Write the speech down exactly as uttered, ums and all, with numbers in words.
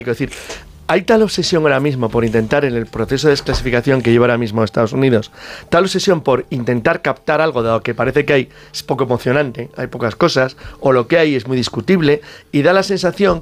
Es decir, hay tal obsesión ahora mismo por intentar, en el proceso de desclasificación que lleva ahora mismo Estados Unidos, tal obsesión por intentar captar algo de lo que parece que hay es poco emocionante, hay pocas cosas, o lo que hay es muy discutible, y da la sensación